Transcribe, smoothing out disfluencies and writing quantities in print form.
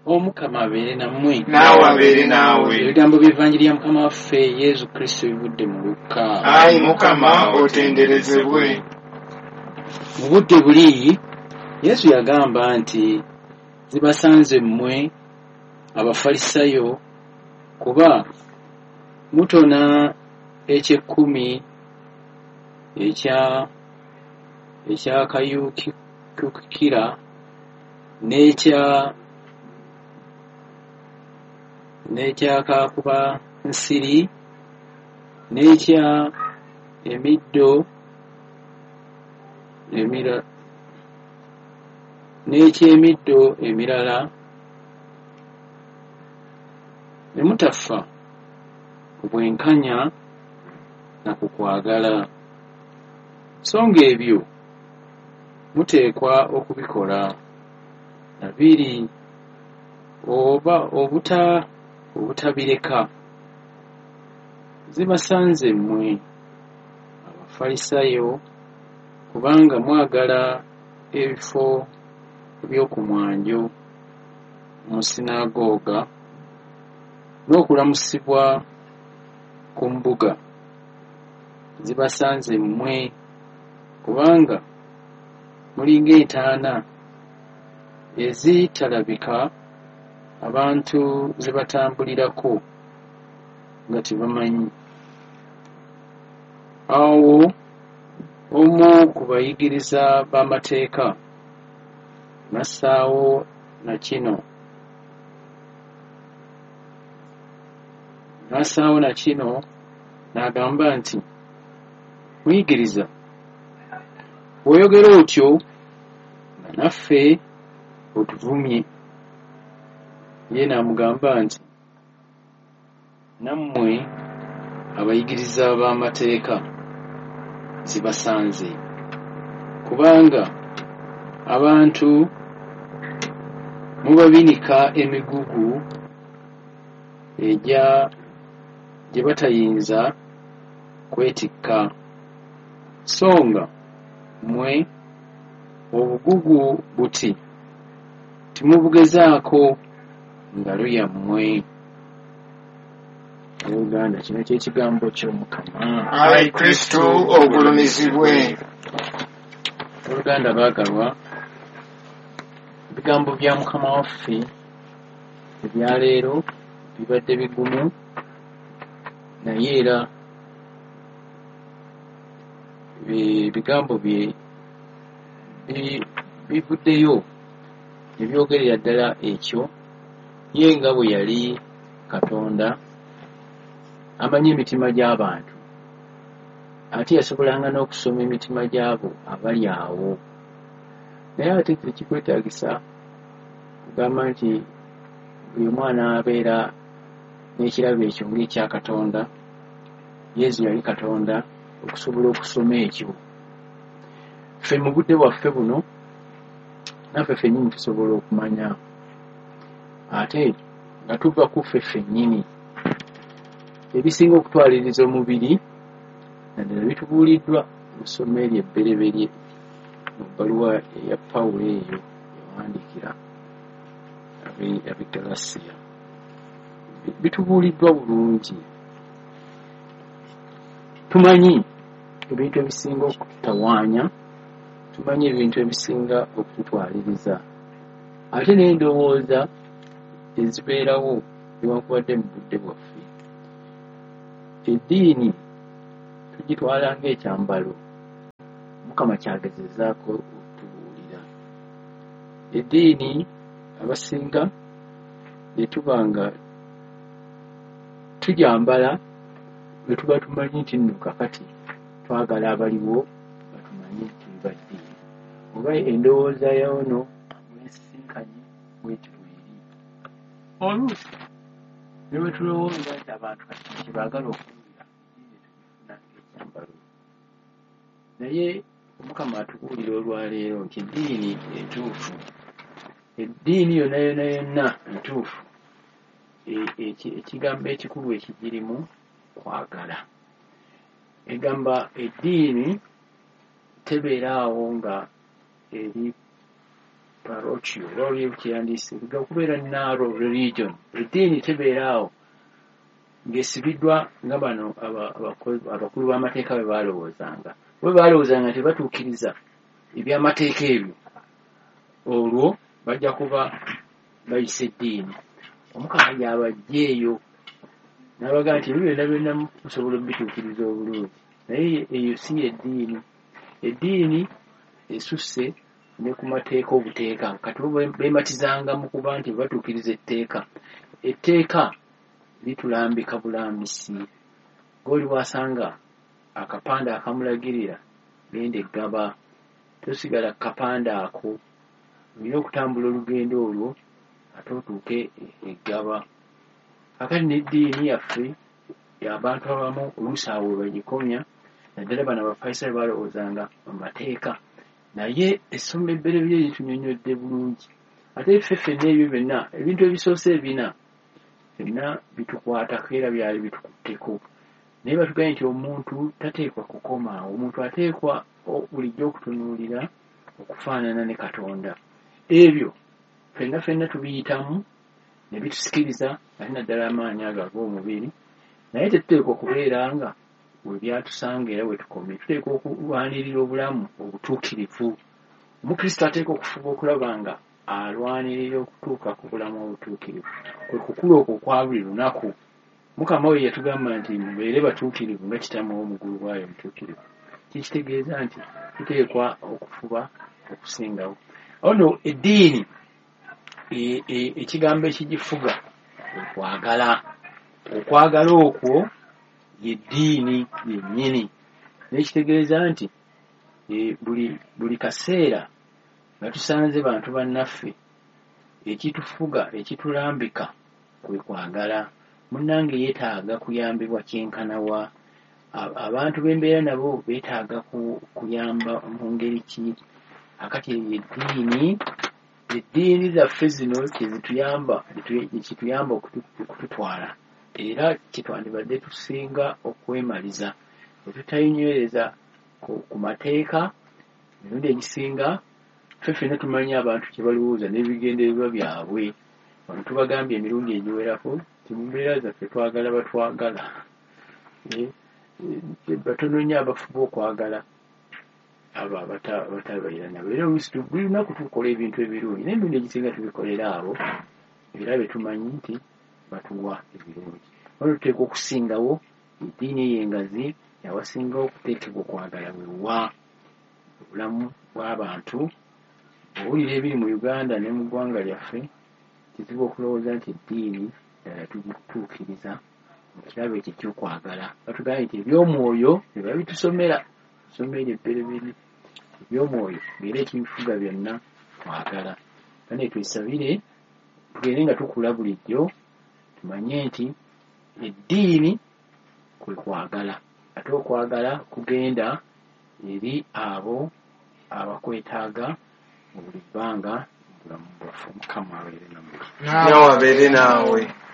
Omukama abeere nammwe. Naawe abeere naawe. Ebigambo by'Evvanjiri ya Mukama waffe Yesu Kristo ebivudde mu Luka. Ayi Mukama otenderezebwe. Mu budde buli Yesu yagamba nti zibasanze mmwe Abafalisaayo kuba mutona eky'ekkumi eky'akayuukikira n'ekyakakuba nsiri n'ekya emiddo n'ekyemiddo emirala ne mutaffa ku bwenkanya na ku kwagala. Songa ebyo muteekwa okubikola. Na biri oba obutabireka. Zibasanze mmwe Abafalisaayo kubanga mwagala ebifo by'oku mwanjo mu sinagooga n'okulamusibwa ku mbuga. Zibasanze mmwe kubanga muli ng'entaana ezitalabika abantu ze batambulirako nga tebamanyi. Awo omu ku bayigiriza b'amateeka n'assaawo na kino n'agamba nti, Muyigiriza, bw'oyogera otyo nga naffe otuvumye. Ye n'amugamba nti, nammwe abayigiriza b'amateeka zibasanze, kubanga abantu mubabinika emigugu gye batayinza kwetikka, so nga mmwe obugugu buti timubugezaako ngalo yammwe. Uganda, kino ky'ekigambo ky'Omukama. Ayi Kristo ogulumizibwe. Oluganda baagalwa, ebigambo bya Mukama waffe ebyaleero bibadde bigumu, naye era ebigambo bye bivuddeyo ne byogerera ddala ekyo ye nga bwe yali Katonda amanyi emitima gy'abantu, ate yasobolanga n'okusoma emitima gy'abo abali awo. Naye ate tekikwetaagisa kugamba nti buli mwana abeera n'ekirabo ekyo ng'ekya Katonda. Yesu yali Katonda okusobola okusoma ekyo. Ffe mu budde bwaffe buno naffe ffennyini tusobola okumanya, ate nga tuva ku ffe ffennyini ebisinga okutwaliriza omubiri naddala bitubuuliddwa mu ssomo eryo ebbereberye mu bbaluwa eya Pawulo eyo yawandiikira ab'e Galasiya. Bitubuuliddwa bulungi. Tumanyi ebintu ebisinga okututawaanya, tumanyi ebintu ebisinga okututwaliriza, ate n'endowooza ezibeerawo newankubadde mu budde bwaffe. Eddiini tugitwala ng'ekyambalo Mukama kyagezezaako okutubuulira. Eddiini abasinga etuba nga tujambala bwe tuba tumanyi nti nno kakati twagala abaliwo batumanyi tuli ba ddiini, oba endowooza yawono mwesisinkanye bweti bweri. Oluusi ne bwe tulowooza nti abantu kati kyebaagala okuwulira eddiini tugifuna ng'ekyambalo. Naye Omukama atubuulira olwaleero nti eddiini entuufu, eddiini yonna yonna yonna entuufu, ekigambo ekikulu ekigirimu kwagala. Egamba eddiini tebeeraawo nga eri parochio olwaliyo kyeyandise biga okubeera narrow religion. Eddiini tebeeraawo ng'esibiddwa nga bano abakulu b'amateeka bwe baalowoozanga. Bwe baalowoozanga nti batuukiriza ebyamateeka ebyo, olwo bajja kuba bayisa eddiini. Omukama y'abajjeeyo n'abaga nti ebyo byonna musobola obituukiriza obulungi, naye eyo si eddiini. Eddiini esusse ne ku mateeka obuteeka, kati beematizanga mu kuba nti batuukiriza etteeka. Etteeka litulambika bulambisi. Ng'oli wasanga akapande akamulagirira genda eggaba, tosigala ku kapande ako, olina okutambula olugendo olwo ate otuuke eggaba. Kakati n'eddiini yaffe abantu abamu oluusi awo bagikomya, naddala bano abafayisaayo balowoozanga mu mateeka, naye essomo ebberebire litunyonyodde bulungi. Ate ffenna ebyo byonna ebintu ebisoose ebina byonna bitukwatako era byali bitukutteko, naye batugambye nti omuntu tateekwa kukomaawo, omuntu ateekwa bulijjo okutunuulira okufaanana ne Katonda. Ebyo ffenna tubiyitamu ne bitusikiriza ate naddala amaanyi ago ag'omubiri, naye tetuteekwa okubeera nga we byatusanga era we tukomye. Tuteekwa okulwanirira obulamu obutuukirivu. Omukristo ateekwa okufuba okulaba nga alwanirira okutuuka ku bulamu obutuukirivu, kwe kukula okwo kwa buli lunaku. Mukama we yatugamba nti mubeere batuukirivu nga Kitammwe ow'omu ggulu bw'ali omutuukirivu. Kitegeeza nti tuteekwa okufuba okusingawo. Ono eddiini ekigambo ekigifuga okwagala. Okwagala okwo y'eddiini yennyini. Nekitegeeza nti buli kaseera nga tusanze bantu bannaffe, ekitufuga ekitulambika kwe kwagala. Munnange yeetaaga kuyambibwa kyenkanawa. Abantu b'embeera nabo beetaaga kuyamba mu ngeri ki? Akati eddiini zaffe zino kyezituyamba okututwala era kyetwandibadde tusinga okwemaliza. Tetutayinywereza ku mateeka, emirundi egisinga ffenna tumanyi abantu kye balowooza n'ebigendererwa byabwe. Wano tubagambye emirundi egiwerako nti mu mbeera zaffe twagala batwagala. Batono nnyo abafuba okwagala abo abatabeera nabo. Era oluusi buli lunaku tukola ebintu ebirungi n'emirundi egisinga tubikolera abo era be tumanyi nti batuwa ebirungi. Wano tuteekwa okusingawo eddiini ey'engazi yawasingawo okuteekebwa okwagala wewa obulamu bw'abantu. Owulira ebiri mu Uganda ne mu ggwanga lyaffe, kizibu okulowooza nti eddiini tugituukiriza mu kirabo ekyo ekyokwagala. Batugambye nti eby'omwoyo biba bitusomera essomo eryo ebbereberi, eby'omwoyo ng'era ekibifuga byonna kwagala. Kane twesabire tugende nga tukula bulijjo, tumanye nti eddiini kwe kwagala, ate okwagala kugenda eri abo abakwetaaga mu buli bbanga mu bulamu bwaffe. Mukama abeere nammwe. Nawe abeere naawe.